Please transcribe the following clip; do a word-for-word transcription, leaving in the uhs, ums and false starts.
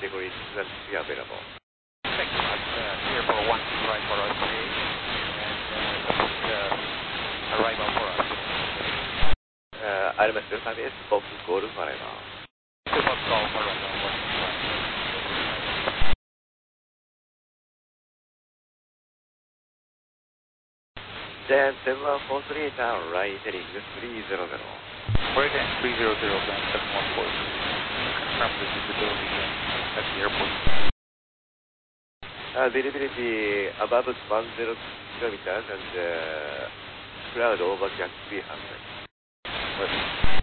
category two and three available. Thanks so much. Uh, here for one two right for us today, and uh, this is uh, arrival for us. Uh, Almas two service, Fox Golf arrival. Two Fox Golf arrival, one two right. Then seven one four three down, right heading three zero zero. Right at three zero zero, then seven one four. Confirm the visibility at the airport. Uh, visibility above one hundred kilometers and uh, cloud over Cat three hundred.